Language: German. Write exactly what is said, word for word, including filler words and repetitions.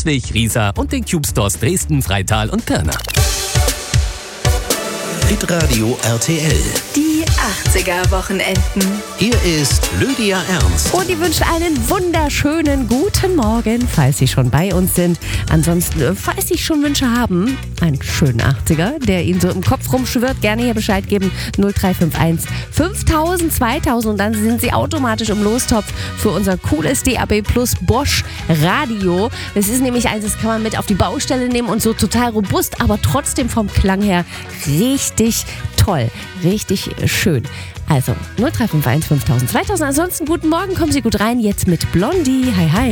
Hunsrück, Riesa und den Cube Stores Dresden, Freital und Pirna. Hitradio R T L. Die achtziger-Wochenenden. Hier ist Lydia Ernst. Und die wünscht einen wunderschönen guten Morgen, falls Sie schon bei uns sind. Ansonsten, falls Sie schon Wünsche haben, einen schönen achtziger, der Ihnen so im Kopf rumschwirrt, gerne hier Bescheid geben. null drei fünf eins fünftausend, zweitausend und dann sind Sie automatisch im Lostopf für unser cooles D A B Plus Bosch Radio. Das ist nämlich eins, das kann man mit auf die Baustelle nehmen und so total robust, aber trotzdem vom Klang her richtig toll, richtig schön. Also null drei fünf eins fünftausend, zweitausend. Ansonsten guten Morgen, kommen Sie gut rein. Jetzt mit Blondie. Hi, hi.